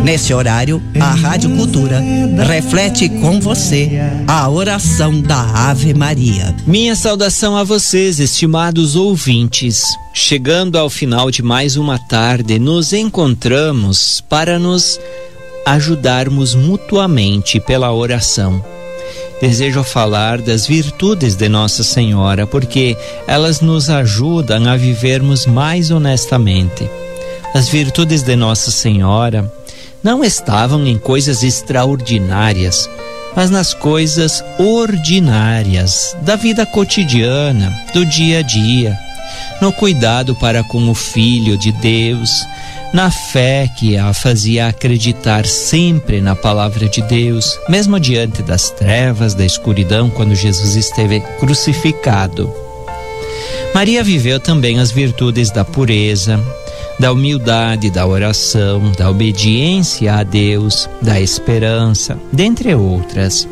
Nesse horário, a Rádio Cultura reflete com você a oração da Ave Maria. Minha saudação a vocês, estimados ouvintes. Chegando ao final de mais uma tarde, nos encontramos para nos ajudarmos mutuamente pela oração. Desejo falar das virtudes de Nossa Senhora, porque elas nos ajudam a vivermos mais honestamente. As virtudes de Nossa Senhora não estavam em coisas extraordinárias, mas nas coisas ordinárias da vida cotidiana, do dia a dia, no cuidado para com o Filho de Deus, na fé que a fazia acreditar sempre na palavra de Deus, mesmo diante das trevas, da escuridão, quando Jesus esteve crucificado. Maria viveu também as virtudes da pureza, da humildade, da oração, da obediência a Deus, da esperança, dentre outras.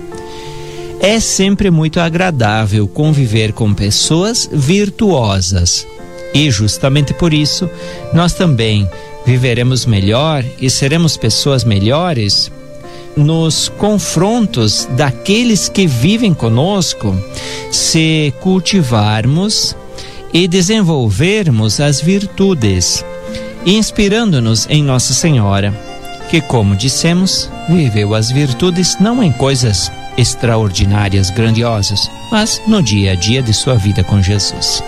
É sempre muito agradável conviver com pessoas virtuosas e justamente por isso nós também viveremos melhor e seremos pessoas melhores nos confrontos daqueles que vivem conosco, se cultivarmos e desenvolvermos as virtudes, inspirando-nos em Nossa Senhora, que, como dissemos, viveu as virtudes não em coisas extraordinárias, grandiosas, mas no dia a dia de sua vida com Jesus.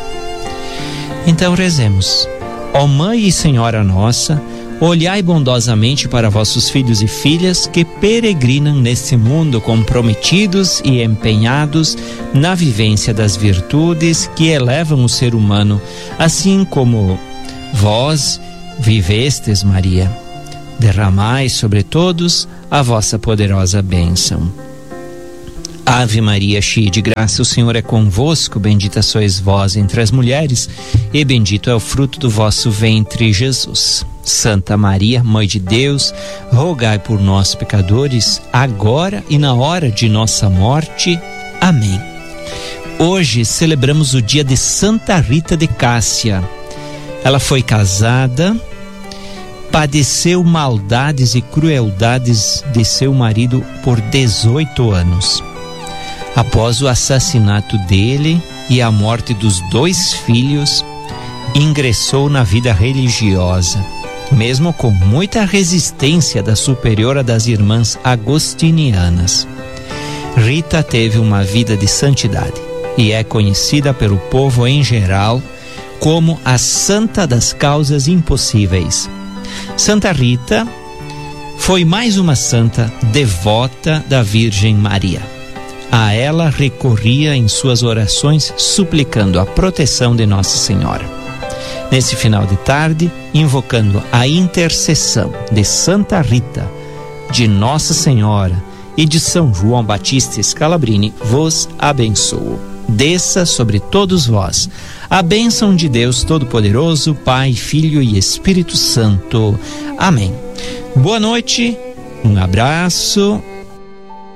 Então rezemos. Ó Mãe e Senhora nossa, olhai bondosamente para vossos filhos e filhas que peregrinam neste mundo comprometidos e empenhados na vivência das virtudes que elevam o ser humano, assim como vós vivestes, Maria. Derramai sobre todos a vossa poderosa bênção. Ave Maria, cheia de graça, o Senhor é convosco, bendita sois vós entre as mulheres, e bendito é o fruto do vosso ventre, Jesus. Santa Maria, Mãe de Deus, rogai por nós, pecadores, agora e na hora de nossa morte. Amém. Hoje celebramos o dia de Santa Rita de Cássia. Ela foi casada, padeceu maldades e crueldades de seu marido por 18 anos. Após o assassinato dele e a morte dos 2 filhos, ingressou na vida religiosa, mesmo com muita resistência da superiora das irmãs agostinianas. Rita teve uma vida de santidade e é conhecida pelo povo em geral como a Santa das Causas Impossíveis. Santa Rita foi mais uma santa devota da Virgem Maria. A ela recorria em suas orações suplicando a proteção de Nossa Senhora. Nesse final de tarde, invocando a intercessão de Santa Rita, de Nossa Senhora e de São João Batista Scalabrini, vos abençoo. Desça sobre todos vós a bênção de Deus Todo-Poderoso, Pai, Filho e Espírito Santo. Amém. Boa noite, um abraço